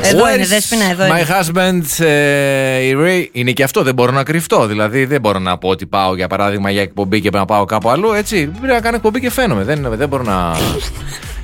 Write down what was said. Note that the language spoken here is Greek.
Εδώ είναι, Δέσποινα, εδώ είναι. My husband, είναι και αυτό, δεν μπορώ να κρυφτώ. Δηλαδή δεν μπορώ να πω ότι πάω για παράδειγμα για εκπομπή και να πάω κάπου αλλού. Έτσι, πρέπει να κάνω εκπομπή και φαίνομαι. Δεν μπορώ να.